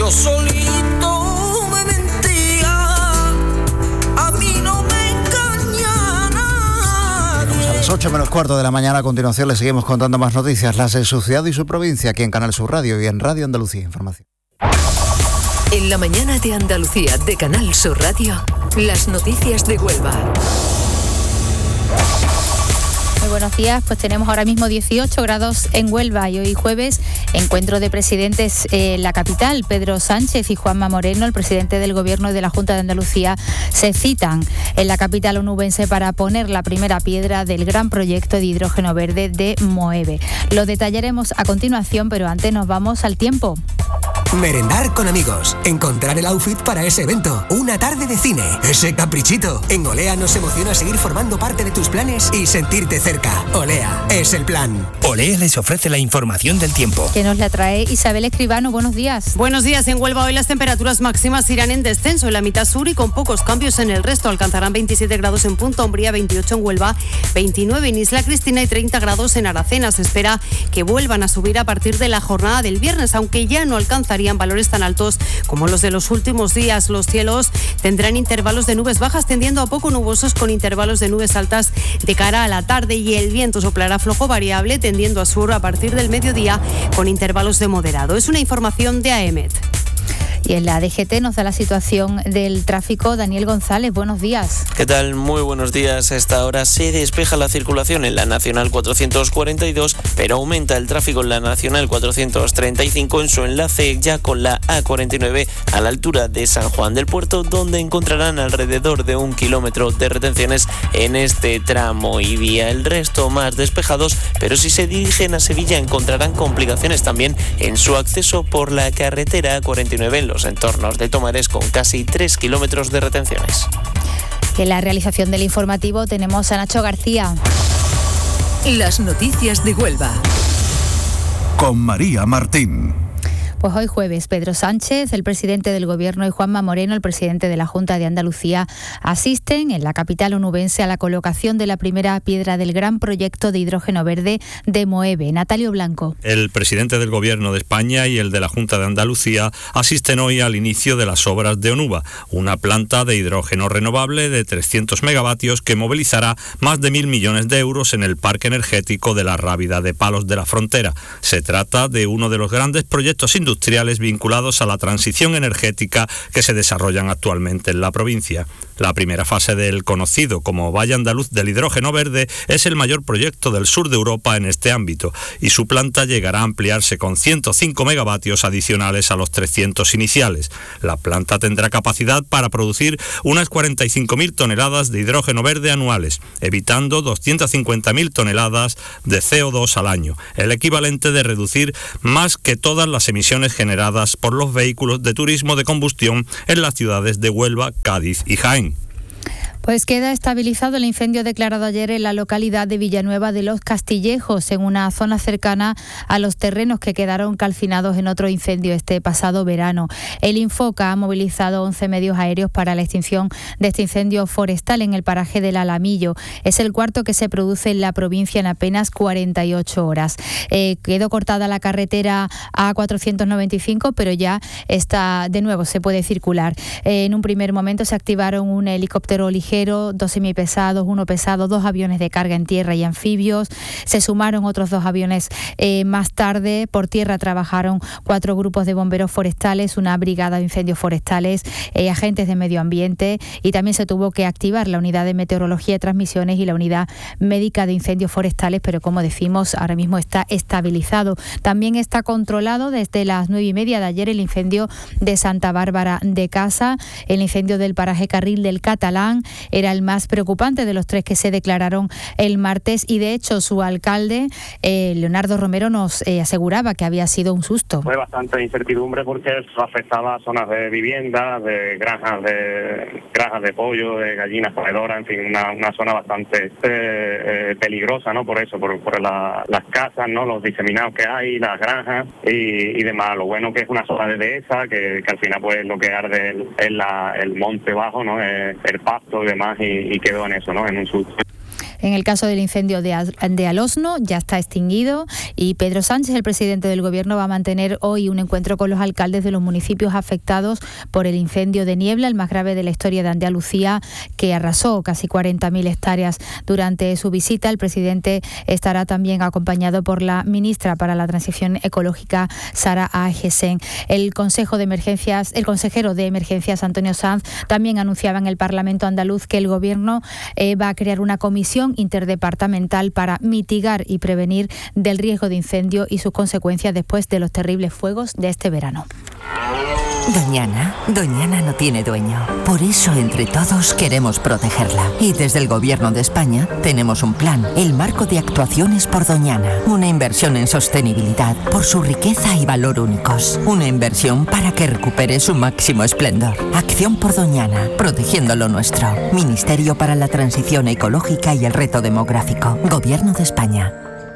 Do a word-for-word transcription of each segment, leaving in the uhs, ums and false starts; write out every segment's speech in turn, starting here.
yo solito me mentía, a mí no me engaña nadie. A las ocho menos cuarto de la mañana, a continuación le seguimos contando más noticias, las de su ciudad y su provincia, aquí en Canal Sur Radio y en Radio Andalucía Información. En la mañana de Andalucía de Canal Sur Radio, las noticias de Huelva. Muy buenos días, pues tenemos ahora mismo dieciocho grados en Huelva y hoy jueves encuentro de presidentes en la capital. Pedro Sánchez y Juanma Moreno, el presidente del Gobierno y de la Junta de Andalucía, se citan en la capital onubense para poner la primera piedra del gran proyecto de hidrógeno verde de Moeve. Lo detallaremos a continuación, pero antes nos vamos al tiempo. Merendar con amigos, encontrar el outfit para ese evento, una tarde de cine, ese caprichito. En Olea nos emociona seguir formando parte de tus planes y sentirte cerca. Olea es el plan. Olea les ofrece la información del tiempo. Que nos la trae Isabel Escribano. Buenos días. Buenos días. En Huelva hoy las temperaturas máximas irán en descenso en la mitad sur y con pocos cambios en el resto. Alcanzarán veintisiete grados en Punta Umbría, veintiocho en Huelva, veintinueve en Isla Cristina y treinta grados en Aracena. Se espera que vuelvan a subir a partir de la jornada del viernes, aunque ya no alcanzarían valores tan altos como los de los últimos días. Los cielos tendrán intervalos de nubes bajas tendiendo a poco nubosos con intervalos de nubes altas de cara a la tarde y el viento soplará flojo variable tendiendo a sur a partir del mediodía con intervalos de moderado. Es una información de AEMET. Y en la D G T nos da la situación del tráfico. Daniel González, buenos días. ¿Qué tal? Muy buenos días. A esta hora se despeja la circulación en la Nacional cuatrocientos cuarenta y dos, pero aumenta el tráfico en la Nacional cuatrocientos treinta y cinco en su enlace ya con la A cuarenta y nueve a la altura de San Juan del Puerto, donde encontrarán alrededor de un kilómetro de retenciones en este tramo y vía. El resto más despejados, pero si se dirigen a Sevilla encontrarán complicaciones también en su acceso por la carretera A cuarenta y nueve en los entornos de Tomares con casi tres kilómetros de retenciones. En la realización del informativo tenemos a Nacho García. Las noticias de Huelva. Con María Martín. Pues hoy jueves, Pedro Sánchez, el presidente del Gobierno, y Juanma Moreno, el presidente de la Junta de Andalucía, asisten en la capital onubense a la colocación de la primera piedra del gran proyecto de hidrógeno verde de Moeve. Natalio Blanco. El presidente del Gobierno de España y el de la Junta de Andalucía asisten hoy al inicio de las obras de Onuba, una planta de hidrógeno renovable de trescientos megavatios que movilizará más de mil millones de euros en el parque energético de la Rábida de Palos de la Frontera. Se trata de uno de los grandes proyectos industriales industriales vinculados a la transición energética que se desarrollan actualmente en la provincia. La primera fase del conocido como Valle Andaluz del Hidrógeno Verde es el mayor proyecto del sur de Europa en este ámbito y su planta llegará a ampliarse con ciento cinco megavatios adicionales a los trescientos iniciales. La planta tendrá capacidad para producir unas cuarenta y cinco mil toneladas de hidrógeno verde anuales, evitando doscientas cincuenta mil toneladas de C O dos al año, el equivalente de reducir más que todas las emisiones generadas por los vehículos de turismo de combustión en las ciudades de Huelva, Cádiz y Jaén. Pues queda estabilizado el incendio declarado ayer en la localidad de Villanueva de los Castillejos, en una zona cercana a los terrenos que quedaron calcinados en otro incendio este pasado verano. El Infoca ha movilizado once medios aéreos para la extinción de este incendio forestal en el paraje del Alamillo. Es el cuarto que se produce en la provincia en apenas cuarenta y ocho horas. Eh, quedó cortada la carretera A cuatrocientos noventa y cinco, pero ya está de nuevo, se puede circular. Eh, en un primer momento se activaron un helicóptero ligero, dos semipesados, uno pesado, dos aviones de carga en tierra y anfibios. Se sumaron otros dos aviones eh, más tarde. Por tierra trabajaron cuatro grupos de bomberos forestales, una brigada de incendios forestales, eh, agentes de medio ambiente, y también se tuvo que activar la unidad de meteorología y transmisiones y la unidad médica de incendios forestales, pero como decimos, ahora mismo está estabilizado. También está controlado desde las nueve y media de ayer el incendio de Santa Bárbara de Casa, el incendio del paraje Carril del Catalán. Era el más preocupante de los tres que se declararon el martes y de hecho su alcalde, eh, Leonardo Romero, nos eh, aseguraba que había sido un susto. Fue bastante incertidumbre porque eso afectaba a zonas de viviendas, de granjas de granjas de pollo, de gallinas ponedoras, en fin, una, una zona bastante eh, eh, peligrosa, ¿no? Por eso, por, por la, las casas, ¿no? Los diseminados que hay, las granjas y, y demás. Lo bueno que es una zona de dehesa, que, que al final pues lo que arde es la, el monte bajo, ¿no? El, el pasto y demás, y, y quedó en eso, ¿no? En un susto. En el caso del incendio de, Al- de Alosno ya está extinguido y Pedro Sánchez, el presidente del Gobierno, va a mantener hoy un encuentro con los alcaldes de los municipios afectados por el incendio de Niebla, el más grave de la historia de Andalucía, que arrasó casi cuarenta mil hectáreas. Durante su visita, el presidente estará también acompañado por la ministra para la Transición Ecológica, Sara Agesen. El Consejo de Emergencias, el consejero de Emergencias, Antonio Sanz, también anunciaba en el Parlamento andaluz que el Gobierno eh, va a crear una comisión interdepartamental para mitigar y prevenir del riesgo de incendio y sus consecuencias después de los terribles fuegos de este verano. Doñana, Doñana no tiene dueño. Por eso, entre todos, queremos protegerla. Y desde el Gobierno de España tenemos un plan, el Marco de Actuaciones por Doñana. Una inversión en sostenibilidad por su riqueza y valor únicos. Una inversión para que recupere su máximo esplendor. Acción por Doñana, protegiendo lo nuestro. Ministerio para la Transición Ecológica y el Reto Demográfico. Gobierno de España.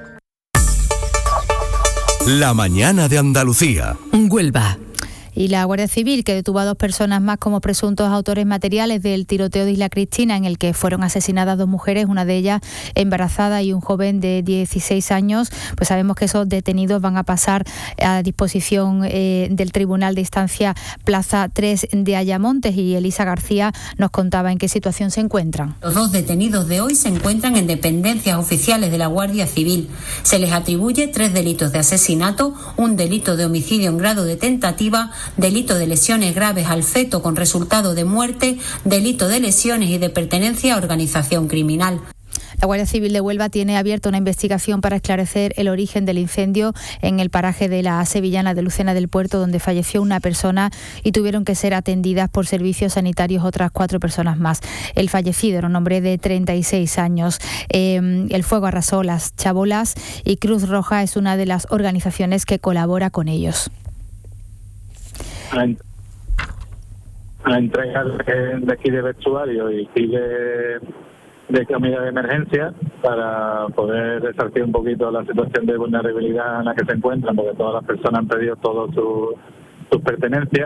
La mañana de Andalucía. Huelva. Y la Guardia Civil, que detuvo a dos personas más como presuntos autores materiales del tiroteo de Isla Cristina, en el que fueron asesinadas dos mujeres, una de ellas embarazada y un joven de dieciséis años, pues sabemos que esos detenidos van a pasar a disposición eh, del Tribunal de Instancia Plaza tres de Ayamontes, y Elisa García nos contaba en qué situación se encuentran. Los dos detenidos de hoy se encuentran en dependencias oficiales de la Guardia Civil. Se les atribuye tres delitos de asesinato, un delito de homicidio en grado de tentativa, delito de lesiones graves al feto con resultado de muerte, delito de lesiones y de pertenencia a organización criminal. La Guardia Civil de Huelva tiene abierta una investigación para esclarecer el origen del incendio en el paraje de la Sevillana de Lucena del Puerto, donde falleció una persona y tuvieron que ser atendidas por servicios sanitarios otras cuatro personas más. El fallecido era un hombre de treinta y seis años. Eh, el fuego arrasó Las Chabolas y Cruz Roja es una de las organizaciones que colabora con ellos. La, la entrega de, de aquí de vestuario y de, de comida de emergencia para poder resarcir un poquito la situación de vulnerabilidad en la que se encuentran, porque todas las personas han perdido todas sus sus pertenencias.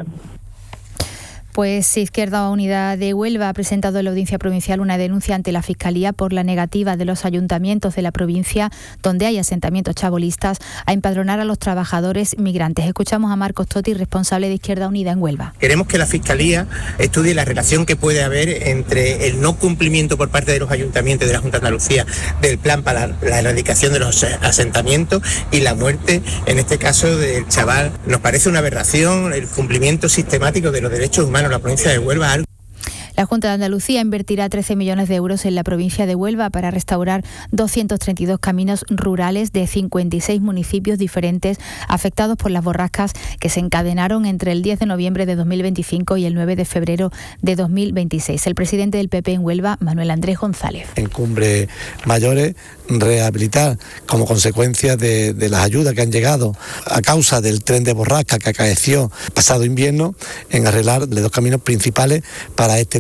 Pues Izquierda Unida de Huelva ha presentado en la Audiencia Provincial una denuncia ante la Fiscalía por la negativa de los ayuntamientos de la provincia, donde hay asentamientos chabolistas, a empadronar a los trabajadores migrantes. Escuchamos a Marcos Totti, responsable de Izquierda Unida en Huelva. Queremos que la Fiscalía estudie la relación que puede haber entre el no cumplimiento por parte de los ayuntamientos de la Junta de Andalucía del plan para la erradicación de los asentamientos y la muerte, en este caso, del chaval. Nos parece una aberración el cumplimiento sistemático de los derechos humanos en la provincia de Huelva. La Junta de Andalucía invertirá trece millones de euros en la provincia de Huelva para restaurar doscientos treinta y dos caminos rurales de cincuenta y seis municipios diferentes afectados por las borrascas que se encadenaron entre el diez de noviembre de dos mil veinticinco y el nueve de febrero de dos mil veintiséis. El presidente del P P en Huelva, Manuel Andrés González. En Cumbres Mayores, rehabilitar como consecuencia de, de las ayudas que han llegado a causa del tren de borrasca que acaeció pasado invierno, en arreglar los dos caminos principales para este